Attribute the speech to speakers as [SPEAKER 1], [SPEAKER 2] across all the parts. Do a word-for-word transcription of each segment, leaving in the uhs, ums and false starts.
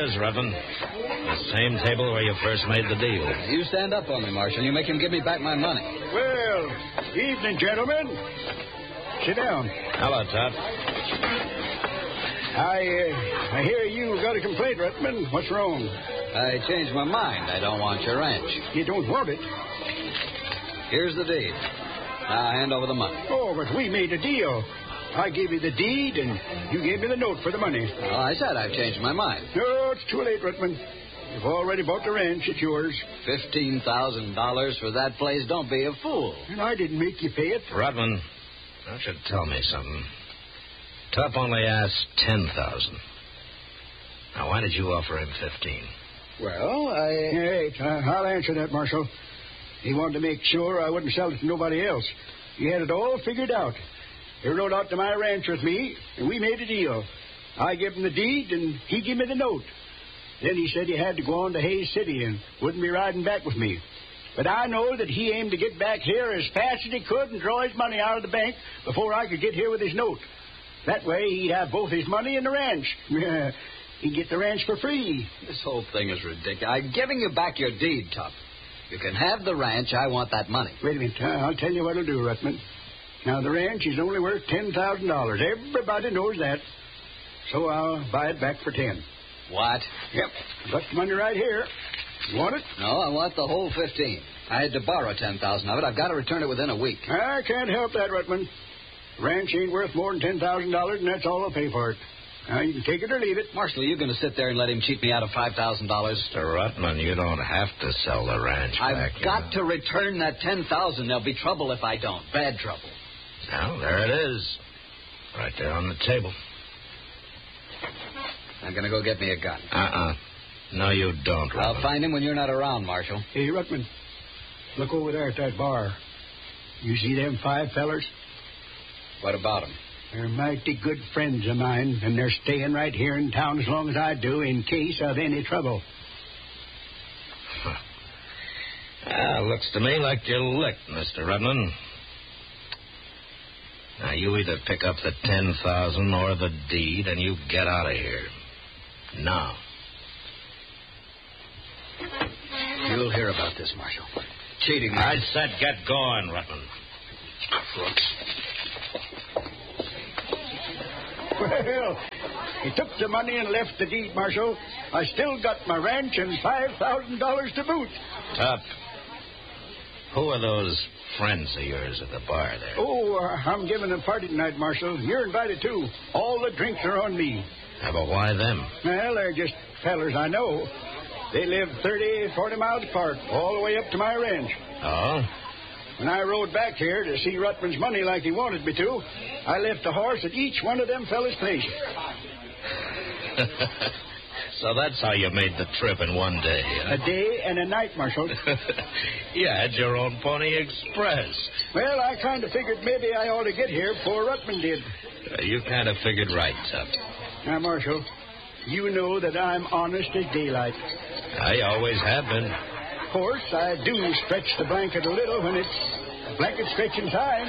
[SPEAKER 1] is, Rutland. The same table where you first made the deal.
[SPEAKER 2] You stand up on me, Marshal. You make him give me back my money.
[SPEAKER 3] Well, evening, gentlemen. Sit down.
[SPEAKER 1] Hello, Top.
[SPEAKER 3] I, uh, I hear you got a complaint, Rutman. What's wrong?
[SPEAKER 2] I changed my mind. I don't want your ranch.
[SPEAKER 3] You don't want it?
[SPEAKER 2] Here's the deed. Now hand over the money.
[SPEAKER 3] Oh, but we made a deal. I gave you the deed, and you gave me the note for the money.
[SPEAKER 2] Well, I said I've changed my mind.
[SPEAKER 3] No, it's too late, Rutman. You've already bought the ranch. It's yours.
[SPEAKER 2] Fifteen thousand dollars for that place? Don't be a fool.
[SPEAKER 3] And I didn't make you pay it.
[SPEAKER 1] Rutman, you should tell me something. Top only asked ten thousand. Now, why did you offer him fifteen?
[SPEAKER 3] Well, I... Hey, I'll answer that, Marshal. He wanted to make sure I wouldn't sell it to nobody else. He had it all figured out. He rode out to my ranch with me, and we made a deal. I gave him the deed, and he gave me the note. Then he said he had to go on to Hayes City and wouldn't be riding back with me. But I know that he aimed to get back here as fast as he could and draw his money out of the bank before I could get here with his note. That way, he'd have both his money and the ranch. He'd get the ranch for free.
[SPEAKER 2] This whole thing is ridiculous. I'm giving you back your deed, Top. You can have the ranch. I want that money.
[SPEAKER 3] Wait a minute. I'll tell you what I'll do, Rutman. Now, the ranch is only worth ten thousand dollars. Everybody knows that. So I'll buy it back for ten.
[SPEAKER 2] What?
[SPEAKER 3] Yep. Got the money right here. You want it?
[SPEAKER 2] No, I want the whole fifteen. I had to borrow ten thousand of it. I've got to return it within a week.
[SPEAKER 3] I can't help that, Rutman. The ranch ain't worth more than ten thousand dollars, and that's all I'll pay for it. Now, you can take it or leave it.
[SPEAKER 2] Marshal, are you going to sit there and let him cheat me out of five thousand dollars?
[SPEAKER 1] Mister Rutman, you don't have to sell the ranch
[SPEAKER 2] I've
[SPEAKER 1] back.
[SPEAKER 2] I've got
[SPEAKER 1] you know.
[SPEAKER 2] to return that ten thousand dollars. There'll be trouble if I don't. Bad trouble.
[SPEAKER 1] Well, there it is. Right there on the table.
[SPEAKER 2] I'm going to go get me a gun.
[SPEAKER 1] Uh-uh. No, you don't, Rutman.
[SPEAKER 2] I'll find him when you're not around, Marshal.
[SPEAKER 3] Hey, Rutman, look over there at that bar. You see them five fellers?
[SPEAKER 2] What about them?
[SPEAKER 3] They're mighty good friends of mine, and they're staying right here in town as long as I do in case of any trouble.
[SPEAKER 1] Huh. Ah, looks to me like you're licked, Mister Rutman. Now, you either pick up the ten thousand or the deed, and you get out of here. Now.
[SPEAKER 2] You'll hear about this, Marshal. Cheating.
[SPEAKER 1] I said get going, Rutman.
[SPEAKER 2] Crooks.
[SPEAKER 3] Well, he took the money and left the deed, Marshal. I still got my ranch and five thousand dollars to boot.
[SPEAKER 1] Top, who are those friends of yours at the bar there?
[SPEAKER 3] Oh, uh, I'm giving a party tonight, Marshal. You're invited, too. All the drinks are on me.
[SPEAKER 1] Yeah, but why them?
[SPEAKER 3] Well, they're just fellers I know. They live thirty, forty miles apart, all the way up to my ranch.
[SPEAKER 1] Oh?
[SPEAKER 3] When I rode back here to see Rutman's money like he wanted me to, I left a horse at each one of them fellas' places.
[SPEAKER 1] So that's how you made the trip in one day, huh?
[SPEAKER 3] A day and a night, Marshal.
[SPEAKER 1] You had your own Pony Express.
[SPEAKER 3] Well, I kind of figured maybe I ought to get here before Rutman did.
[SPEAKER 1] Uh, you kind of figured right, Tup.
[SPEAKER 3] Now, Marshal, you know that I'm honest as daylight.
[SPEAKER 1] I always have been.
[SPEAKER 3] Of course, I do stretch the blanket a little when it's blanket stretching time.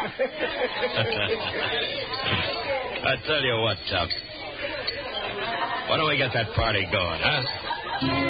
[SPEAKER 1] I tell you what, Tup. Why don't we get that party going, huh?